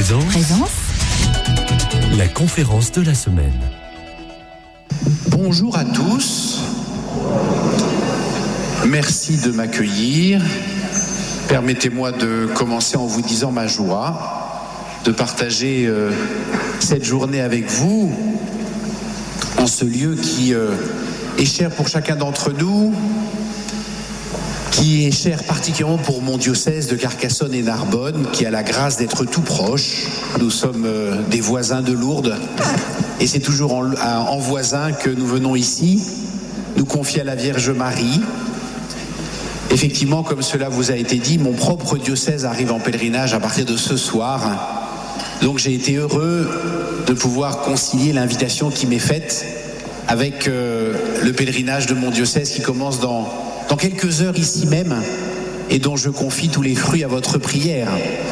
Présence. La conférence de la semaine. Bonjour à tous. Merci de m'accueillir. Permettez-moi de commencer en vous disant ma joie de partager cette journée avec vous en ce lieu qui est cher pour chacun d'entre nous, qui est cher particulièrement pour mon diocèse de Carcassonne et Narbonne, qui a la grâce d'être tout proche. Nous sommes des voisins de Lourdes et c'est toujours en voisin que nous venons ici, nous confier à la Vierge Marie. Effectivement, comme cela vous a été dit, mon propre diocèse arrive en pèlerinage à partir de ce soir. Donc j'ai été heureux de pouvoir concilier l'invitation qui m'est faite avec le pèlerinage de mon diocèse qui commence dans quelques heures ici même et dont je confie tous les fruits à votre prière.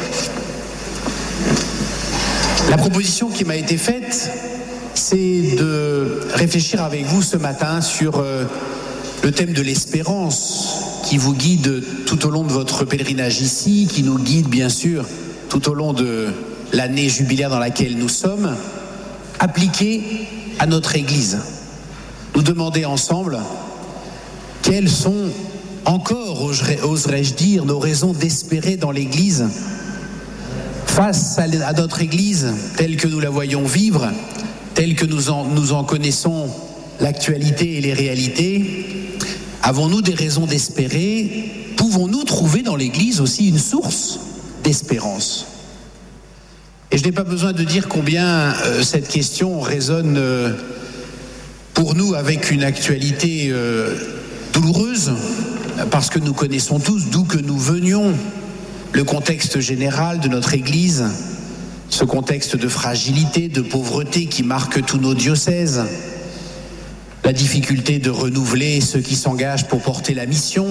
La proposition qui m'a été faite, c'est de réfléchir avec vous ce matin sur le thème de l'espérance qui vous guide tout au long de votre pèlerinage ici, qui nous guide bien sûr tout au long de l'année jubilaire dans laquelle nous sommes, appliqué à notre Église. Nous demander ensemble quelles sont encore, oserais-je dire, nos raisons d'espérer dans l'Église face à notre Église telle que nous la voyons vivre, telle que nous en connaissons l'actualité et les réalités. Avons-nous des raisons d'espérer? Pouvons-nous trouver dans l'Église aussi une source d'espérance? Et je n'ai pas besoin de dire combien cette question résonne pour nous avec une actualité douloureuse, parce que nous connaissons tous d'où que nous venions, le contexte général de notre Église, ce contexte de fragilité, de pauvreté qui marque tous nos diocèses, la difficulté de renouveler ceux qui s'engagent pour porter la mission,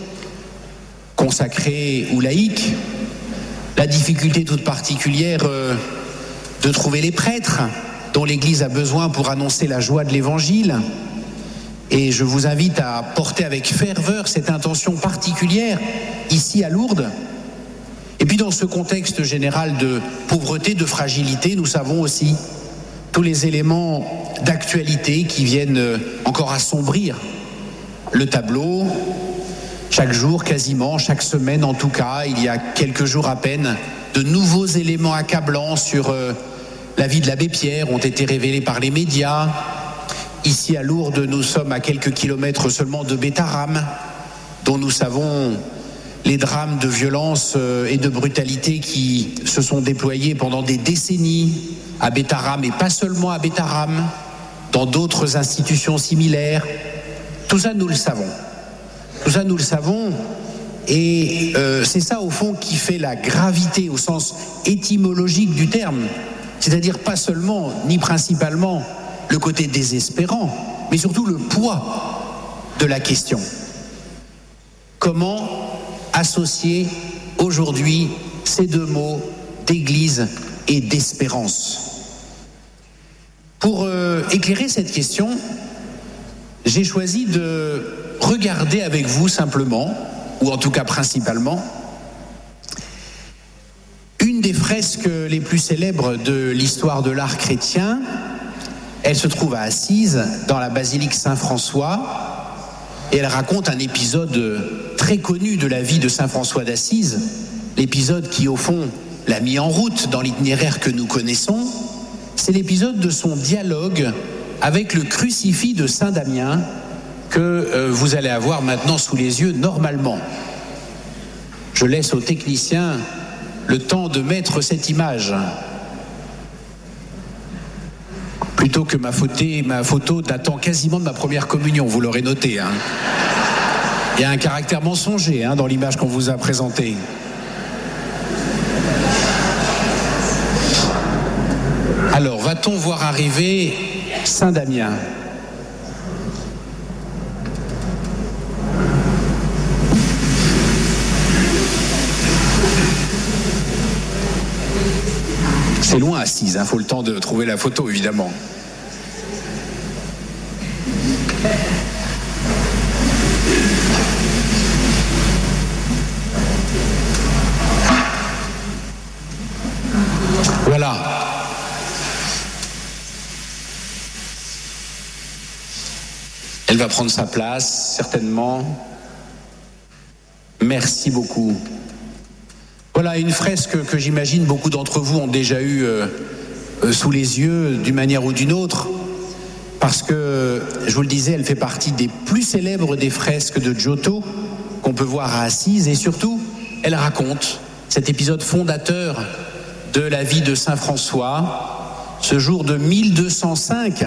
consacrée ou laïque, la difficulté toute particulière de trouver les prêtres dont l'Église a besoin pour annoncer la joie de l'Évangile. Et je vous invite à porter avec ferveur cette intention particulière ici à Lourdes. Et puis dans ce contexte général de pauvreté, de fragilité, nous savons aussi tous les éléments d'actualité qui viennent encore assombrir le tableau. Chaque jour, quasiment, chaque semaine en tout cas, il y a quelques jours à peine, de nouveaux éléments accablants sur la vie de l'abbé Pierre ont été révélés par les médias. Ici à Lourdes, nous sommes à quelques kilomètres seulement de Bétharram, dont nous savons les drames de violence et de brutalité qui se sont déployés pendant des décennies à Bétharram, et pas seulement à Bétharram, dans d'autres institutions similaires. Tout ça, nous le savons. Tout ça, nous le savons. Et c'est ça, au fond, qui fait la gravité au sens étymologique du terme. C'est-à-dire pas seulement, ni principalement, le côté désespérant, mais surtout le poids de la question. Comment associer aujourd'hui ces deux mots d'église et d'espérance? Pour éclairer cette question, j'ai choisi de regarder avec vous simplement, ou en tout cas principalement, une des fresques les plus célèbres de l'histoire de l'art chrétien. Elle se trouve à Assise, dans la basilique Saint-François, et elle raconte un épisode très connu de la vie de Saint François d'Assise, l'épisode qui, au fond, l'a mis en route dans l'itinéraire que nous connaissons. C'est l'épisode de son dialogue avec le crucifix de Saint Damien que vous allez avoir maintenant sous les yeux normalement. Je laisse aux techniciens le temps de mettre cette image. Plutôt que ma photo datant quasiment de ma première communion, vous l'aurez noté. Il y a un caractère mensonger dans l'image qu'on vous a présentée. Alors, va-t-on voir arriver Saint Damien ? C'est loin Assise, faut le temps de trouver la photo évidemment. Voilà. Elle va prendre sa place, certainement. Merci beaucoup. Voilà une fresque que j'imagine beaucoup d'entre vous ont déjà eue sous les yeux, d'une manière ou d'une autre, parce que, je vous le disais, elle fait partie des plus célèbres des fresques de Giotto, qu'on peut voir à Assise, et surtout, elle raconte cet épisode fondateur de la vie de Saint François, ce jour de 1205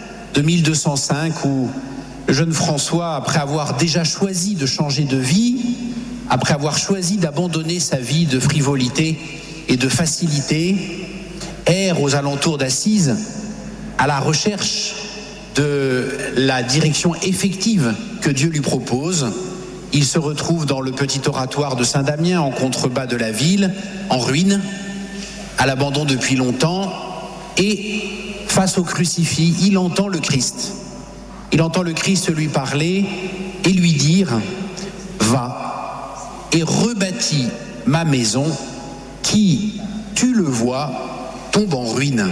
où le jeune François, après avoir déjà choisi de changer de vie, après avoir choisi d'abandonner sa vie de frivolité et de facilité, erre aux alentours d'Assise à la recherche de la direction effective que Dieu lui propose. Il se retrouve dans le petit oratoire de Saint-Damien, en contrebas de la ville, en ruine, à l'abandon depuis longtemps, et face au crucifix, il entend le Christ. Il entend le Christ lui parler et lui dire « Va et rebâtis ma maison qui, tu le vois, tombe en ruine.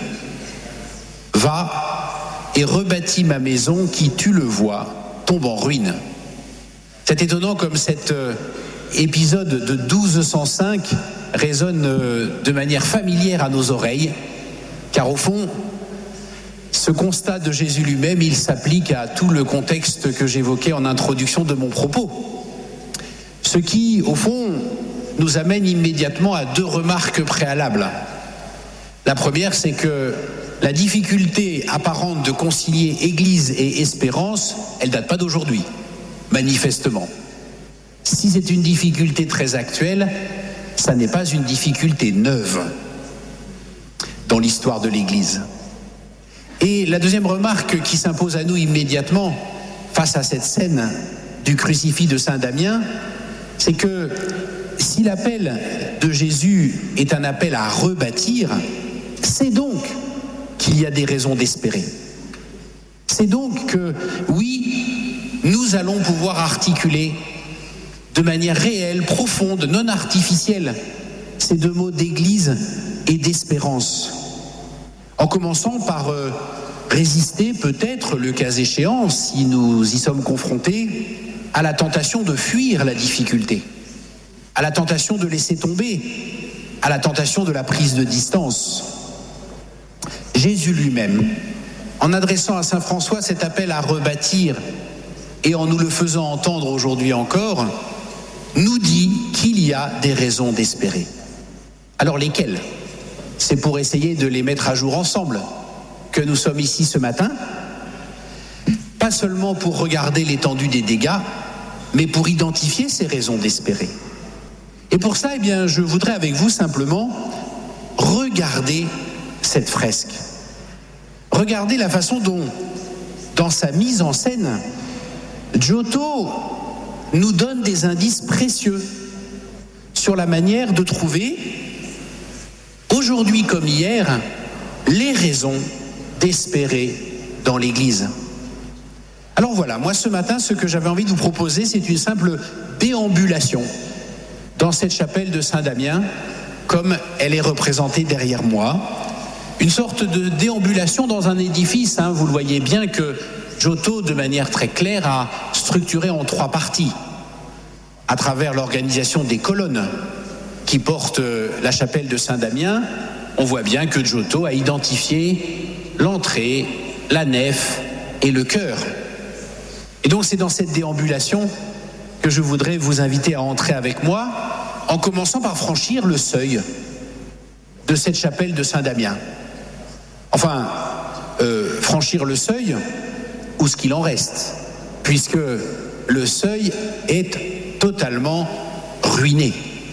Va et rebâtis ma maison qui, tu le vois, tombe en ruine. » C'est étonnant comme cet épisode de 1205 résonne de manière familière à nos oreilles, car au fond, ce constat de Jésus lui-même, il s'applique à tout le contexte que j'évoquais en introduction de mon propos. Ce qui, au fond, nous amène immédiatement à deux remarques préalables. La première, c'est que la difficulté apparente de concilier Église et espérance, elle ne date pas d'aujourd'hui, manifestement. Si c'est une difficulté très actuelle, ça n'est pas une difficulté neuve dans l'histoire de l'Église. Et la deuxième remarque qui s'impose à nous immédiatement face à cette scène du crucifix de Saint-Damien, c'est que si l'appel de Jésus est un appel à rebâtir, c'est donc qu'il y a des raisons d'espérer. C'est donc que, oui, nous allons pouvoir articuler de manière réelle, profonde, non artificielle, ces deux mots d'église et d'espérance. En commençant par résister peut-être, le cas échéant, si nous y sommes confrontés, à la tentation de fuir la difficulté, à la tentation de laisser tomber, à la tentation de la prise de distance. Jésus lui-même, en adressant à saint François cet appel à rebâtir et en nous le faisant entendre aujourd'hui encore, nous dit qu'il y a des raisons d'espérer. Alors lesquelles ? C'est pour essayer de les mettre à jour ensemble que nous sommes ici ce matin, pas seulement pour regarder l'étendue des dégâts, mais pour identifier ces raisons d'espérer. Et pour ça, je voudrais avec vous simplement regarder cette fresque. Regardez la façon dont, dans sa mise en scène, Giotto nous donne des indices précieux sur la manière de trouver, aujourd'hui comme hier, les raisons d'espérer dans l'Église. Alors voilà, moi ce matin, ce que j'avais envie de vous proposer, c'est une simple déambulation dans cette chapelle de Saint-Damien, comme elle est représentée derrière moi. Une sorte de déambulation dans un édifice, vous le voyez bien que Giotto, de manière très claire, a structuré en trois parties, à travers l'organisation des colonnes qui portent la chapelle de Saint-Damien. On voit bien que Giotto a identifié l'entrée, la nef et le chœur. Et donc c'est dans cette déambulation que je voudrais vous inviter à entrer avec moi, en commençant par franchir le seuil de cette chapelle de Saint-Damien. Enfin, franchir le seuil, ou ce qu'il en reste, puisque le seuil est totalement ruiné.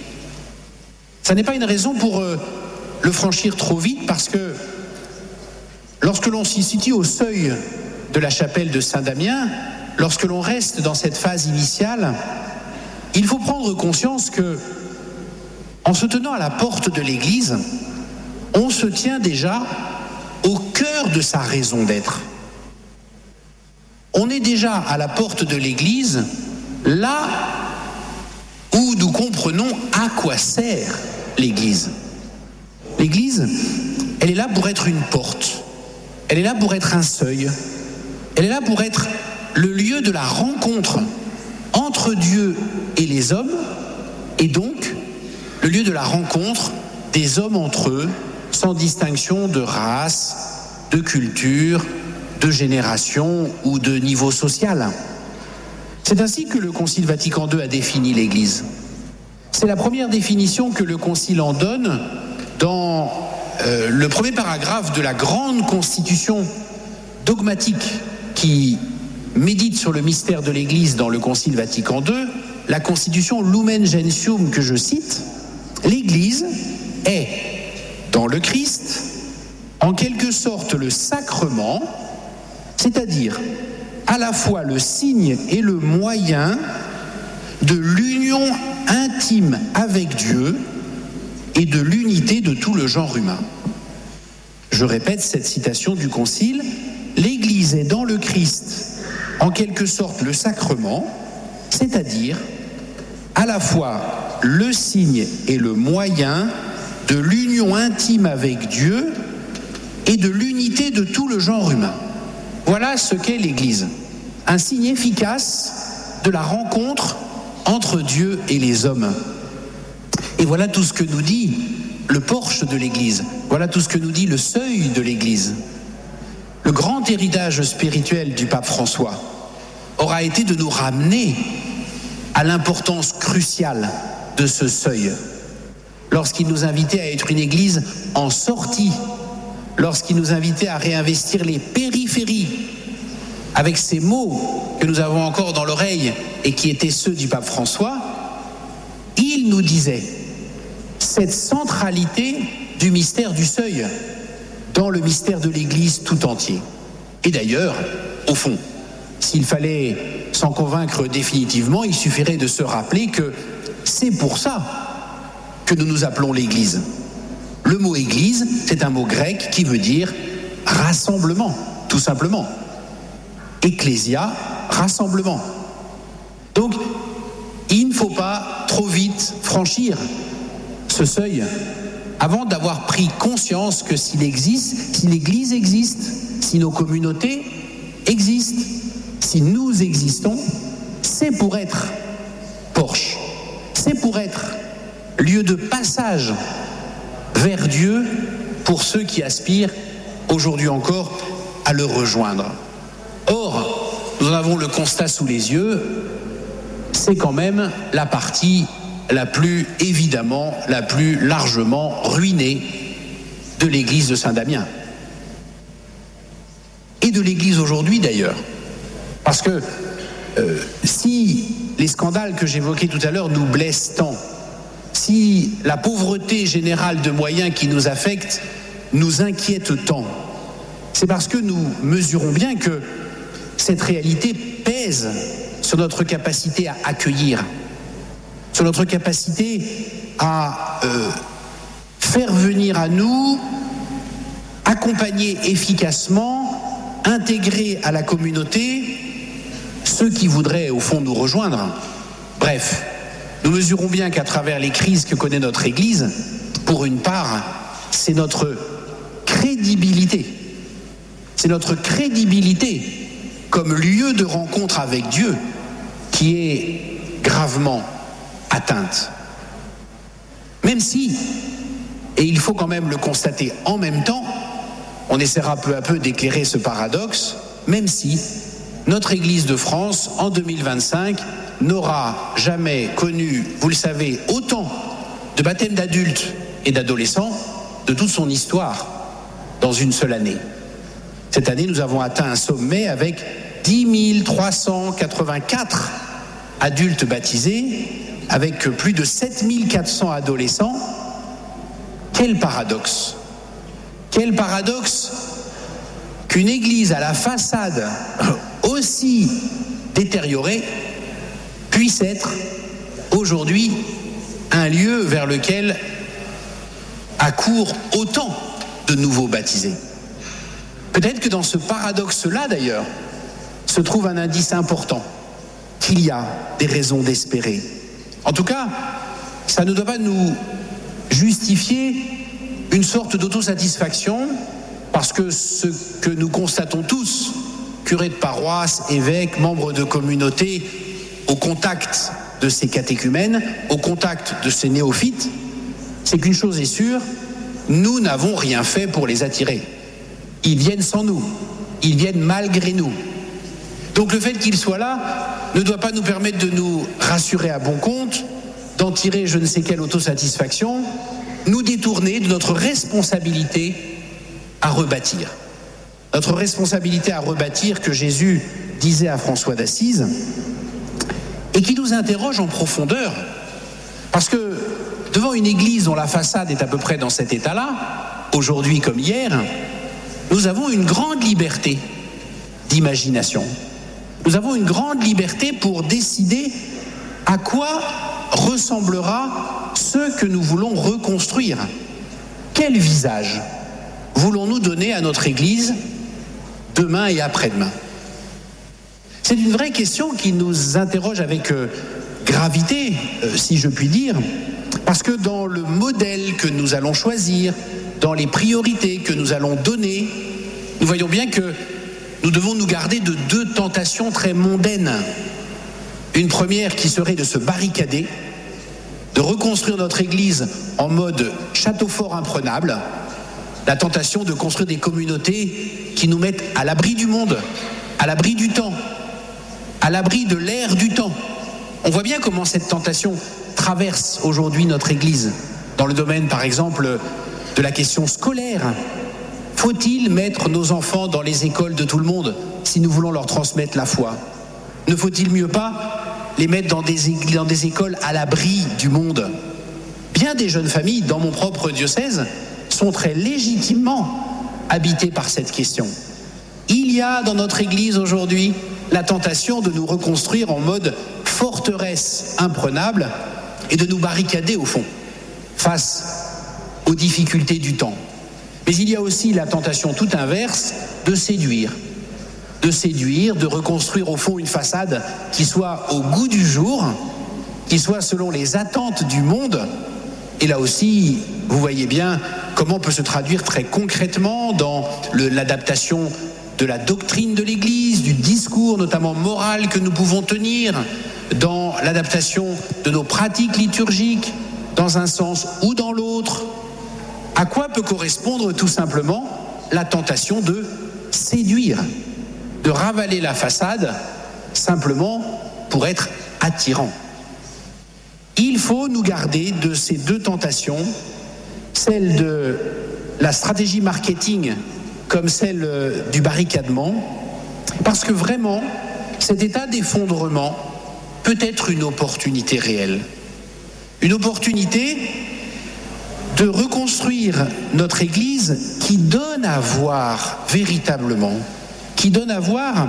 Ça n'est pas une raison pour le franchir trop vite, parce que lorsque l'on s'y situe au seuil de la chapelle de Saint-Damien, lorsque l'on reste dans cette phase initiale, il faut prendre conscience que, en se tenant à la porte de l'Église, on se tient déjà au cœur de sa raison d'être. On est déjà à la porte de l'Église, là où nous comprenons à quoi sert l'Église. L'Église, elle est là pour être une porte, elle est là pour être un seuil, elle est là pour être le lieu de la rencontre entre Dieu et les hommes, et donc le lieu de la rencontre des hommes entre eux, sans distinction de race, de culture, de génération ou de niveau social. C'est ainsi que le Concile Vatican II a défini l'Église. C'est la première définition que le Concile en donne dans le premier paragraphe de la grande constitution dogmatique qui médite sur le mystère de l'Église dans le Concile Vatican II, la constitution Lumen Gentium que je cite. L'Église est, dans le Christ, en quelque sorte le sacrement, c'est-à-dire à la fois le signe et le moyen de l'union intime avec Dieu et de l'unité de tout le genre humain. Je répète cette citation du Concile, l'Église est dans le Christ en quelque sorte le sacrement, c'est-à-dire à la fois le signe et le moyen de l'union intime avec Dieu et de l'unité de tout le genre humain. Voilà ce qu'est l'Église, un signe efficace de la rencontre entre Dieu et les hommes. Et voilà tout ce que nous dit le porche de l'Église, voilà tout ce que nous dit le seuil de l'Église. Le grand héritage spirituel du pape François aura été de nous ramener à l'importance cruciale de ce seuil, lorsqu'il nous invitait à être une Église en sortie, lorsqu'il nous invitait à réinvestir les périphéries, avec ces mots que nous avons encore dans l'oreille et qui étaient ceux du pape François, il nous disait cette centralité du mystère du seuil dans le mystère de l'Église tout entier. Et d'ailleurs, au fond, s'il fallait s'en convaincre définitivement, il suffirait de se rappeler que c'est pour ça que nous nous appelons l'Église. Le mot Église, c'est un mot grec qui veut dire rassemblement, tout simplement. Ecclésia, rassemblement. Donc, il ne faut pas trop vite franchir ce seuil avant d'avoir pris conscience que s'il existe, si l'Église existe, si nos communautés existent, si nous existons, c'est pour être porche, c'est pour être lieu de passage vers Dieu pour ceux qui aspirent aujourd'hui encore à le rejoindre. Or, nous en avons le constat sous les yeux, c'est quand même la partie la plus évidemment, la plus largement ruinée de l'église de Saint-Damien. Et de l'église aujourd'hui d'ailleurs. Parce que si les scandales que j'évoquais tout à l'heure nous blessent tant, si la pauvreté générale de moyens qui nous affecte nous inquiète tant, c'est parce que nous mesurons bien que cette réalité pèse sur notre capacité à accueillir, sur notre capacité à faire venir à nous, accompagner efficacement, intégrer à la communauté ceux qui voudraient au fond nous rejoindre. Bref, nous mesurons bien qu'à travers les crises que connaît notre Église, pour une part, c'est notre crédibilité. C'est notre crédibilité comme lieu de rencontre avec Dieu qui est gravement atteinte. Même si, et il faut quand même le constater en même temps, on essaiera peu à peu d'éclairer ce paradoxe, même si notre Église de France, en 2025, n'aura jamais connu, vous le savez, autant de baptêmes d'adultes et d'adolescents de toute son histoire dans une seule année. Cette année, nous avons atteint un sommet avec 10 384 adultes baptisés, avec plus de 7 400 adolescents. Quel paradoxe! Quel paradoxe qu'une église à la façade aussi détériorée puisse être aujourd'hui un lieu vers lequel accourent autant de nouveaux baptisés. Peut-être que dans ce paradoxe-là, d'ailleurs, se trouve un indice important, qu'il y a des raisons d'espérer. En tout cas, ça ne doit pas nous justifier une sorte d'autosatisfaction, parce que ce que nous constatons tous, curés de paroisse, évêques, membres de communautés, au contact de ces catéchumènes, au contact de ces néophytes, c'est qu'une chose est sûre, nous n'avons rien fait pour les attirer. Ils viennent sans nous, ils viennent malgré nous. Donc le fait qu'ils soient là ne doit pas nous permettre de nous rassurer à bon compte, d'en tirer je ne sais quelle autosatisfaction, nous détourner de notre responsabilité à rebâtir. Notre responsabilité à rebâtir que Jésus disait à François d'Assise et qui nous interroge en profondeur. Parce que devant une église dont la façade est à peu près dans cet état-là, aujourd'hui comme hier, nous avons une grande liberté d'imagination. Nous avons une grande liberté pour décider à quoi ressemblera ce que nous voulons reconstruire. Quel visage voulons-nous donner à notre Église demain et après-demain? C'est une vraie question qui nous interroge avec gravité, si je puis dire, parce que dans le modèle que nous allons choisir, dans les priorités que nous allons donner, nous voyons bien que nous devons nous garder de deux tentations très mondaines. Une première qui serait de se barricader, de reconstruire notre Église en mode château fort imprenable, la tentation de construire des communautés qui nous mettent à l'abri du monde, à l'abri du temps, à l'abri de l'ère du temps. On voit bien comment cette tentation traverse aujourd'hui notre Église, dans le domaine par exemple de la question scolaire. Faut-il mettre nos enfants dans les écoles de tout le monde si nous voulons leur transmettre la foi? Ne faut-il mieux pas les mettre dans des écoles à l'abri du monde? Bien des jeunes familles, dans mon propre diocèse, sont très légitimement habitées par cette question. Il y a dans notre Église aujourd'hui la tentation de nous reconstruire en mode forteresse imprenable et de nous barricader au fond, face aux difficultés du temps. Mais il y a aussi la tentation tout inverse de séduire, de reconstruire au fond une façade qui soit au goût du jour, qui soit selon les attentes du monde. Et là aussi, vous voyez bien comment peut se traduire très concrètement dans l'adaptation de la doctrine de l'Église, du discours notamment moral que nous pouvons tenir, dans l'adaptation de nos pratiques liturgiques, dans un sens ou dans l'autre. À quoi peut correspondre tout simplement la tentation de séduire, de ravaler la façade simplement pour être attirant? Il faut nous garder de ces deux tentations, celle de la stratégie marketing comme celle du barricadement, parce que vraiment, cet état d'effondrement peut être une opportunité réelle. Une opportunité de reconstruire notre Église qui donne à voir véritablement, qui donne à voir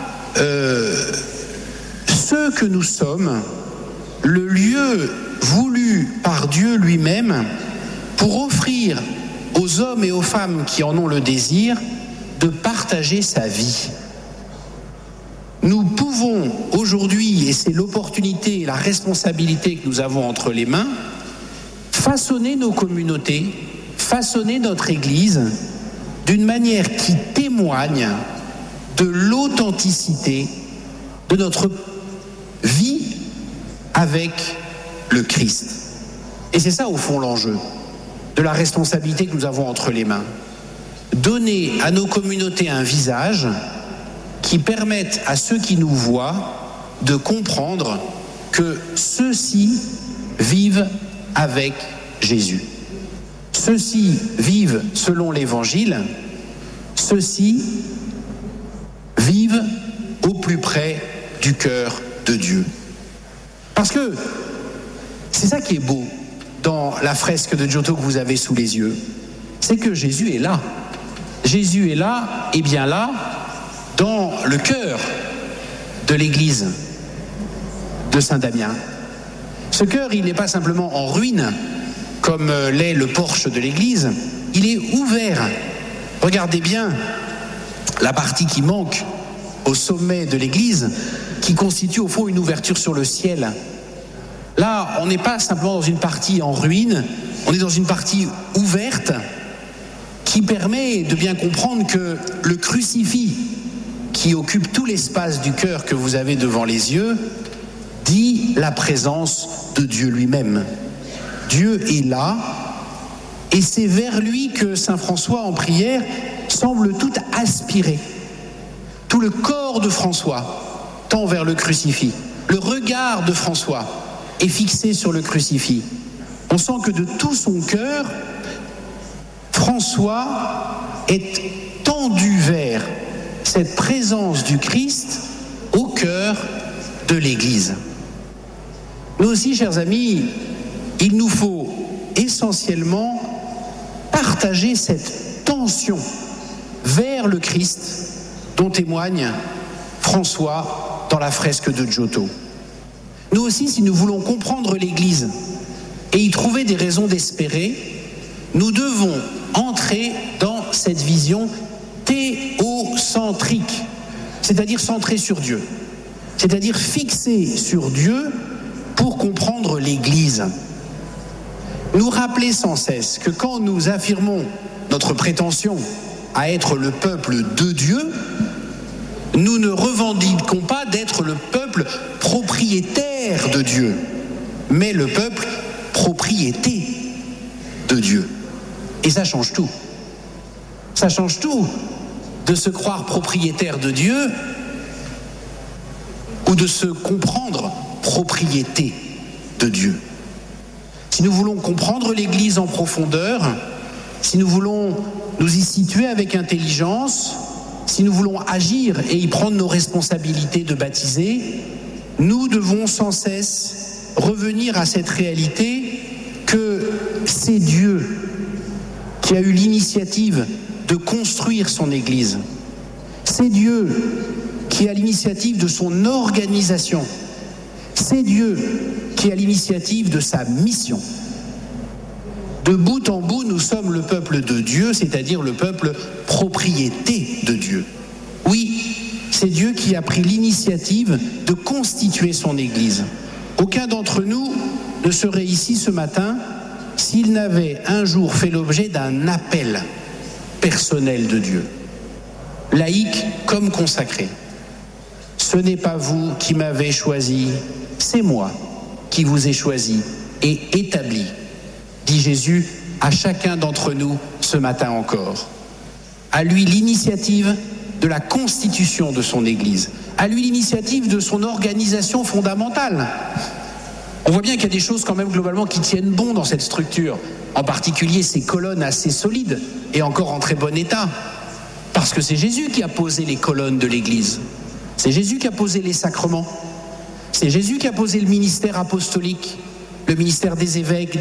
ce que nous sommes, le lieu voulu par Dieu lui-même pour offrir aux hommes et aux femmes qui en ont le désir de partager sa vie. Nous pouvons aujourd'hui, et c'est l'opportunité et la responsabilité que nous avons entre les mains, façonner nos communautés, façonner notre Église d'une manière qui témoigne de l'authenticité de notre vie avec le Christ. Et c'est ça au fond l'enjeu de la responsabilité que nous avons entre les mains. Donner à nos communautés un visage qui permette à ceux qui nous voient de comprendre que ceux-ci vivent avec Jésus. Ceux-ci vivent selon l'Évangile, ceux-ci vivent au plus près du cœur de Dieu. Parce que c'est ça qui est beau dans la fresque de Giotto que vous avez sous les yeux, c'est que Jésus est là. Jésus est là, et bien là, dans le cœur de l'église de Saint-Damien. Ce cœur, il n'est pas simplement en ruine, comme l'est le porche de l'église, il est ouvert. Regardez bien la partie qui manque au sommet de l'église, qui constitue au fond une ouverture sur le ciel. Là, on n'est pas simplement dans une partie en ruine on est dans une partie ouverte qui permet de bien comprendre que le crucifix qui occupe tout l'espace du cœur que vous avez devant les yeux dit la présence de Dieu lui-même. Dieu est là, et c'est vers lui que saint François en prière semble tout aspirer. Tout le corps de François tend vers le crucifix. Le regard de François est fixé sur le crucifix. On sent que de tout son cœur, François est tendu vers cette présence du Christ au cœur de l'Église. Nous aussi, chers amis, il nous faut essentiellement partager cette tension vers le Christ dont témoigne François dans la fresque de Giotto. Nous aussi, si nous voulons comprendre l'Église et y trouver des raisons d'espérer, nous devons entrer dans cette vision théocentrique, c'est-à-dire centrée sur Dieu, c'est-à-dire fixée sur Dieu pour comprendre l'Église. Nous rappeler sans cesse que quand nous affirmons notre prétention à être le peuple de Dieu, nous ne revendiquons pas d'être le peuple propriétaire de Dieu, mais le peuple propriété de Dieu. Et ça change tout. Ça change tout de se croire propriétaire de Dieu ou de se comprendre propriété de Dieu. Si nous voulons comprendre l'Église en profondeur, si nous voulons nous y situer avec intelligence, si nous voulons agir et y prendre nos responsabilités de baptisés, nous devons sans cesse revenir à cette réalité que c'est Dieu qui a eu l'initiative de construire son Église. C'est Dieu qui a l'initiative de son organisation. C'est Dieu qui a l'initiative de sa mission. De bout en bout, nous sommes le peuple de Dieu, c'est-à-dire le peuple propriété de Dieu. Oui, c'est Dieu qui a pris l'initiative de constituer son Église. Aucun d'entre nous ne serait ici ce matin s'il n'avait un jour fait l'objet d'un appel personnel de Dieu, laïque comme consacré. Ce n'est pas vous qui m'avez choisi, c'est moi qui vous ai choisi et établi, dit Jésus à chacun d'entre nous ce matin encore. À lui l'initiative de la constitution de son Église, à lui l'initiative de son organisation fondamentale. On voit bien qu'il y a des choses quand même globalement qui tiennent bon dans cette structure, en particulier ces colonnes assez solides et encore en très bon état, parce que c'est Jésus qui a posé les colonnes de l'Église, c'est Jésus qui a posé les sacrements, c'est Jésus qui a posé le ministère apostolique, le ministère des évêques,